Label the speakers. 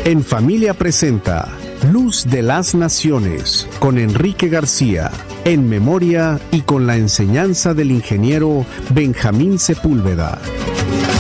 Speaker 1: En Familia presenta Luz de las Naciones con Enrique García, en memoria y con la enseñanza del ingeniero Benjamín Sepúlveda.